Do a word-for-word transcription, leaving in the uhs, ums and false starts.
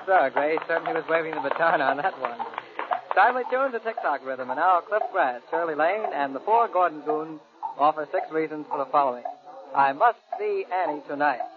sir. Gray certainly was waving the baton on that one. Timely tunes, a tick-tock rhythm, and now Cliff Grass, Shirley Lane, and the four Gordon Goons offer six reasons for the following. I must see Annie tonight.